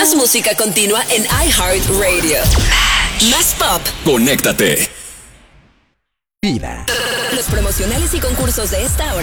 Más música continua en iHeartRadio. Más pop. Conéctate. Vida. Los promocionales y concursos de esta hora